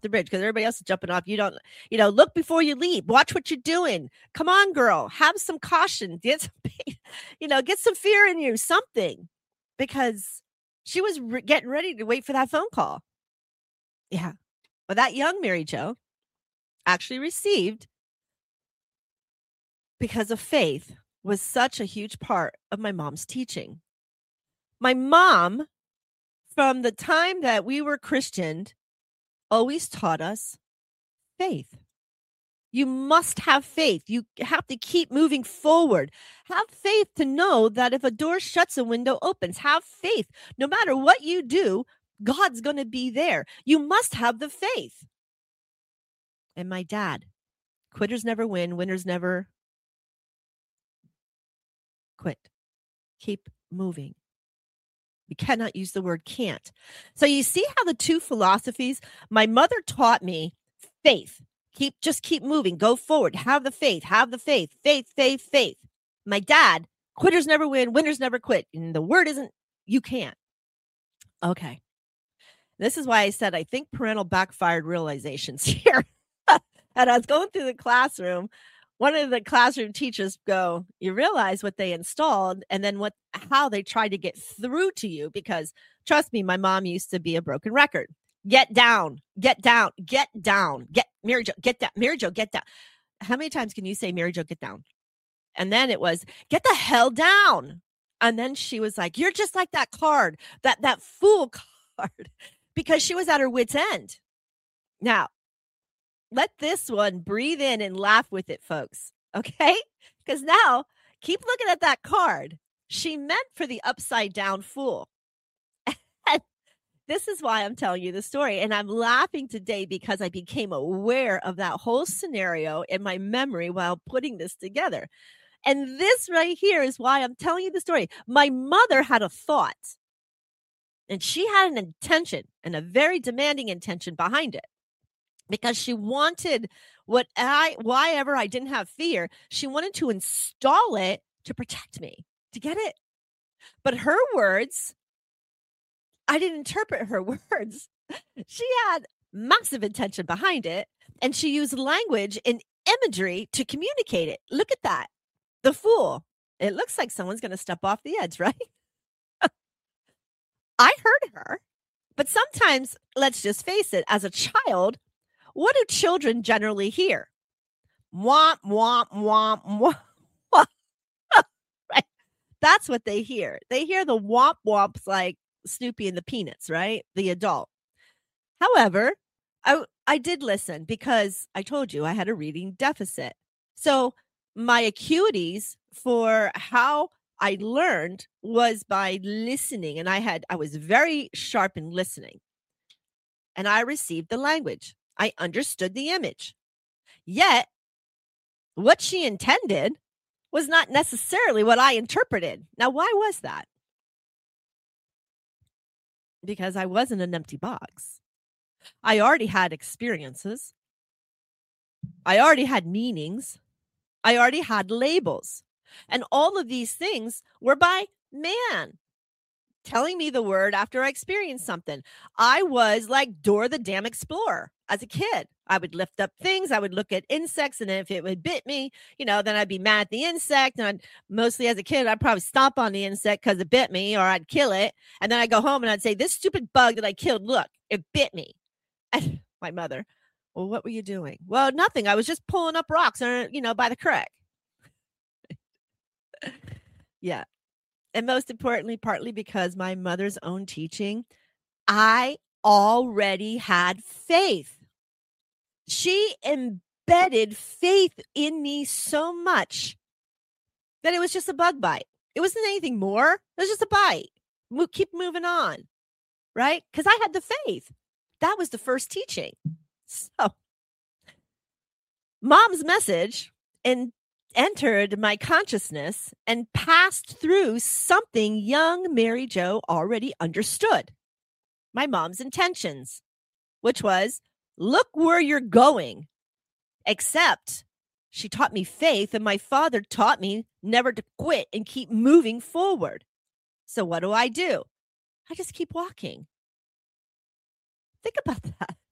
the bridge because everybody else is jumping off. You don't, look before you leap. Watch what you're doing. Come on, girl. Have some caution. Get some, get some fear in you, something. Because she was getting ready to wait for that phone call. Yeah. But that young Mary Jo actually received, because of faith, was such a huge part of my mom's teaching. My mom, from the time that we were Christianed, always taught us faith. You must have faith. You have to keep moving forward. Have faith to know that if a door shuts, a window opens. Have faith. No matter what you do, God's going to be there. You must have the faith. And my dad, quitters never win, winners never quit. Keep moving. We cannot use the word can't. So you see how the two philosophies, my mother taught me faith. Just keep moving. Go forward. Have the faith. Have the faith. Faith, faith, faith. My dad, quitters never win, winners never quit. And the word isn't, you can't. Okay. This is why I said I think parental backfired realizations here. And I was going through the classroom. One of the classroom teachers go, you realize what they installed and then how they tried to get through to you, because trust me, my mom used to be a broken record. Get down, get down, get down, Mary Jo, get down, Mary Jo, get down. How many times can you say, Mary Jo, get down? And then it was, get the hell down. And then she was like, you're just like that card, that fool card, because she was at her wit's end. Now, let this one breathe in and laugh with it, folks. Okay? Because now, keep looking at that card. She meant for the upside down fool. This is why I'm telling you the story. And I'm laughing today because I became aware of that whole scenario in my memory while putting this together. And this right here is why I'm telling you the story. My mother had a thought, and she had an intention, and a very demanding intention behind it, because she wanted why ever I didn't have fear, she wanted to install it to protect me, to get it. But her words, I didn't interpret her words. She had massive intention behind it, and she used language and imagery to communicate it. Look at that. The fool. It looks like someone's going to step off the edge, right? I heard her. But sometimes, let's just face it, as a child, what do children generally hear? Womp, womp, womp, womp. Right? That's what they hear. They hear the womp womps like Snoopy and the Peanuts, right? The adult. However, I did listen because I told you I had a reading deficit. So my acuities for how I learned was by listening. And I was very sharp in listening. And I received the language. I understood the image. Yet, what she intended was not necessarily what I interpreted. Now, why was that? Because I wasn't an empty box. I already had experiences. I already had meanings. I already had labels. And all of these things were by man telling me the word after I experienced something. I was like Dora the Damn Explorer as a kid. I would lift up things. I would look at insects. And if it would bit me, then I'd be mad at the insect. And mostly as a kid, I'd probably stomp on the insect because it bit me, or I'd kill it. And then I'd go home and I'd say, this stupid bug that I killed, look, it bit me. And my mother, well, what were you doing? Well, nothing. I was just pulling up rocks, by the creek. Yeah. And most importantly, partly because my mother's own teaching, I already had faith. She embedded faith in me so much that it was just a bug bite. It wasn't anything more. It was just a bite. Keep moving on, right? Because I had the faith. That was the first teaching. So, Mom's message entered my consciousness and passed through something young Mary Jo already understood. My mom's intentions, which was, look where you're going. Except she taught me faith, and my father taught me never to quit and keep moving forward. So what do? I just keep walking. Think about that.